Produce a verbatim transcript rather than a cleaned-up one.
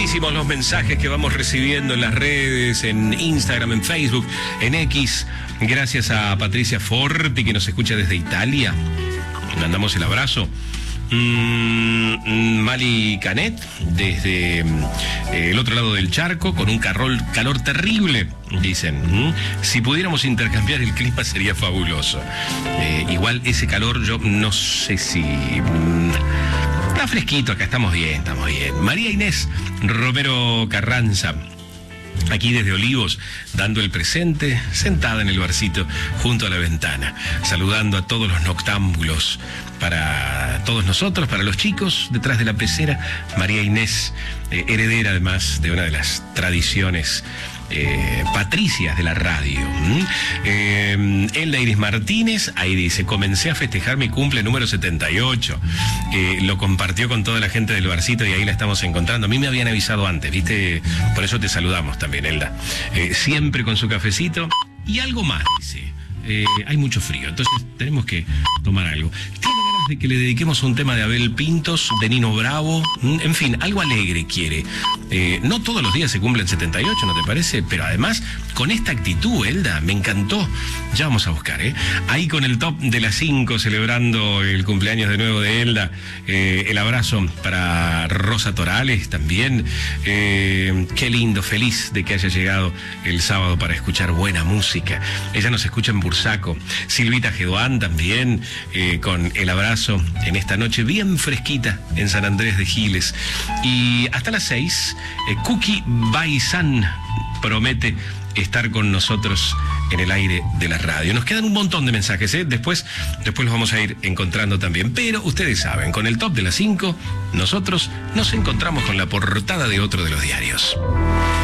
muchísimos los mensajes que vamos recibiendo en las redes, en Instagram, en Facebook, en X. Gracias a Patricia Forti, que nos escucha desde Italia. Le mandamos el abrazo. Mm, Mali Canet, desde eh, el otro lado del charco, con un calor, calor terrible, dicen. Mm, si pudiéramos intercambiar el clima sería fabuloso. Eh, igual ese calor, yo no sé si... Mm, está fresquito, acá estamos bien, estamos bien. María Inés Romero Carranza, aquí desde Olivos, dando el presente, sentada en el barcito junto a la ventana, saludando a todos los noctámbulos, para todos nosotros, para los chicos, detrás de la pecera, María Inés, eh, heredera además de una de las tradiciones eh, patricias de la radio. ¿Mm? Eh, Elda Iris Martínez, ahí dice, comencé a festejar mi cumple número setenta y ocho, eh, lo compartió con toda la gente del barcito y ahí la estamos encontrando. A mí me habían avisado antes, ¿viste? Por eso te saludamos también, Elda. Eh, siempre con su cafecito y algo más, dice. Eh, hay mucho frío, entonces tenemos que tomar algo. ¿Tiene ganas de que le dediquemos un tema de Abel Pintos, de Nino Bravo? En fin, algo alegre quiere. Eh, no todos los días se cumplen setenta y ocho, ¿no te parece? Pero además, con esta actitud, Elda, me encantó. Ya vamos a buscar, ¿eh? Ahí con el top de las cinco, celebrando el cumpleaños de nuevo de Elda. Eh, el abrazo para Rosa Torales también. Eh, qué lindo, feliz de que haya llegado el sábado para escuchar buena música. Ella nos escucha en Bursaco. Silvita Gedoán también, eh, con el abrazo en esta noche bien fresquita en San Andrés de Giles. Y hasta las seis, eh, Cookie Baizán promete estar con nosotros en el aire de la radio. Nos quedan un montón de mensajes, ¿eh? Después, después los vamos a ir encontrando también. Pero ustedes saben, con el top de las cinco, nosotros nos encontramos con la portada de otro de los diarios.